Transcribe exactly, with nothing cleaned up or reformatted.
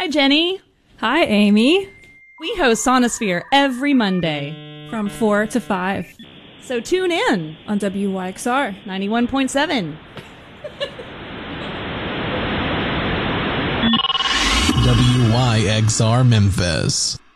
Hi, Jenny. Hi, Amy. We host Sonosphere every Monday from four to five. So tune in on W Y X R ninety-one point seven. W Y X R Memphis.